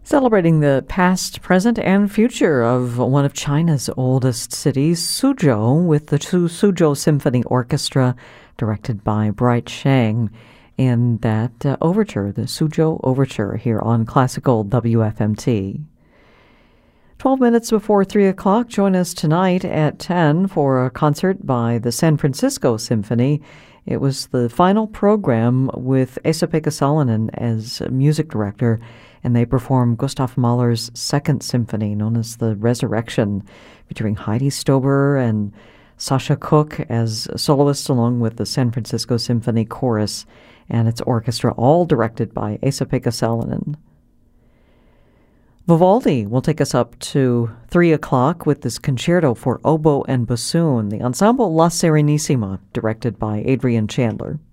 Celebrating the past, present, and future of one of China's oldest cities, Suzhou, with the Suzhou Symphony Orchestra, directed by Bright Sheng, and that overture, the Suzhou Overture, here on Classical WFMT. 12 minutes before 3 o'clock, join us tonight at 10 for a concert by the San Francisco Symphony. It was the final program with Esa-Pekka Salonen as music director, and they performed Gustav Mahler's Second Symphony, known as the Resurrection, featuring Heidi Stober and Sasha Cook as soloists, along with the San Francisco Symphony Chorus and its orchestra, all directed by Esa-Pekka Salonen. Vivaldi will take us up to 3 o'clock with this concerto for oboe and bassoon, the ensemble La Serenissima, directed by Adrian Chandler.